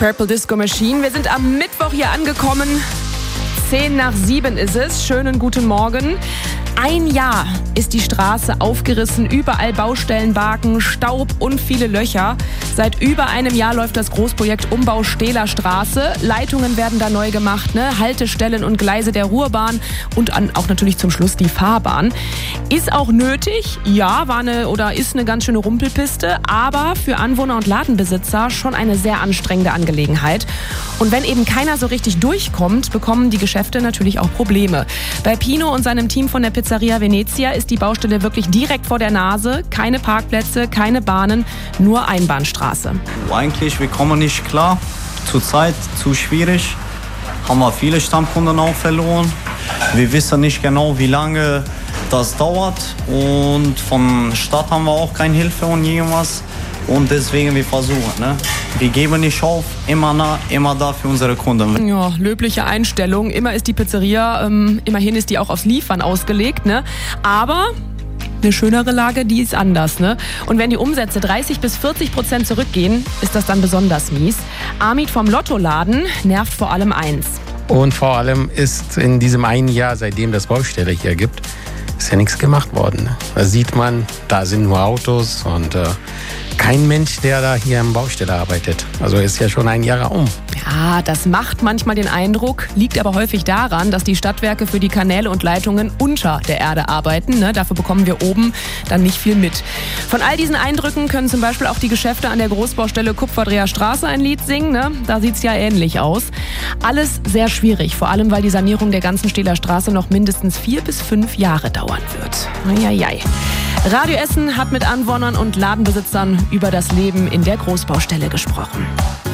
Purple Disco Machine. Wir sind am Mittwoch hier angekommen. 6:10 ist es. Schönen guten Morgen. Ein Jahr ist die Straße aufgerissen, überall Baustellenbarken, Staub und viele Löcher. Seit über einem Jahr läuft das Großprojekt Umbau Steeler Straße. Leitungen werden da neu gemacht, Haltestellen und Gleise der Ruhrbahn und auch natürlich zum Schluss die Fahrbahn. Ist auch nötig, ja, ist eine ganz schöne Rumpelpiste, aber für Anwohner und Ladenbesitzer schon eine sehr anstrengende Angelegenheit. Und wenn eben keiner so richtig durchkommt, bekommen die Geschäfte natürlich auch Probleme. Bei Pino und seinem Team von der Pizzeria Venezia ist die Baustelle wirklich direkt vor der Nase. Keine Parkplätze, keine Bahnen, nur Einbahnstraße. Eigentlich, wir kommen nicht klar. Zurzeit zu schwierig. Haben wir viele Stammkunden auch verloren. Wir wissen nicht genau, wie lange das dauert. Und von der Stadt haben wir auch keine Hilfe und irgendwas. Und deswegen, wir versuchen, Wir geben nicht auf, immer nah, immer da für unsere Kunden. Ja, löbliche Einstellung. Immerhin ist die auch aufs Liefern ausgelegt, Aber eine schönere Lage, die ist anders, Und wenn die Umsätze 30-40% zurückgehen, ist das dann besonders mies. Amit vom Lottoladen nervt vor allem eins. Und vor allem ist in diesem einen Jahr, seitdem das Baustelle hier gibt, ist ja nichts gemacht worden. Da sieht man, da sind nur Autos und kein Mensch, der da hier am Baustelle arbeitet. Also ist ja schon ein Jahr um. Ja, das macht manchmal den Eindruck, liegt aber häufig daran, dass die Stadtwerke für die Kanäle und Leitungen unter der Erde arbeiten. Dafür bekommen wir oben dann nicht viel mit. Von all diesen Eindrücken können zum Beispiel auch die Geschäfte an der Großbaustelle Kupferdreher Straße ein Lied singen. Da sieht es ja ähnlich aus. Alles sehr schwierig, vor allem weil die Sanierung der ganzen Steeler Straße noch mindestens 4 bis 5 Jahre dauern wird. Eieiei. Radio Essen hat mit Anwohnern und Ladenbesitzern über das Leben in der Großbaustelle gesprochen.